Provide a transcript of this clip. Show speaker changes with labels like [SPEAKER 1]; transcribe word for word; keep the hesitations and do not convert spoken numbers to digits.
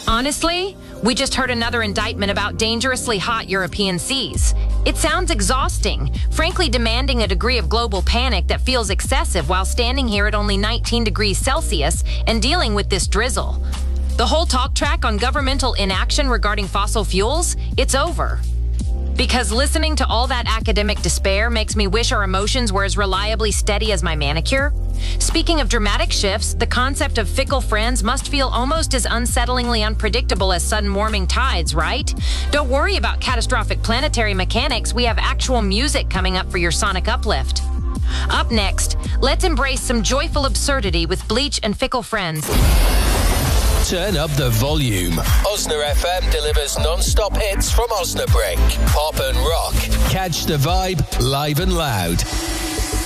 [SPEAKER 1] Honestly, we just heard another indictment about dangerously hot European seas. It sounds exhausting, frankly demanding a degree of global panic that feels excessive while standing here at only nineteen degrees Celsius and dealing with this drizzle. The whole talk track on governmental inaction regarding fossil fuels, it's over. Because listening to all that academic despair makes me wish our emotions were as reliably steady as my manicure. Speaking of dramatic shifts, the concept of fickle friends must feel almost as unsettlingly unpredictable as sudden warming tides, right? Don't worry about catastrophic planetary mechanics, we have actual music coming up for your sonic uplift. Up next, let's embrace some joyful absurdity with Bleach and Fickle Friends.
[SPEAKER 2] Turn up the volume. Osna F M delivers non-stop hits from Osnabrück. Pop and rock. Catch the vibe live and loud.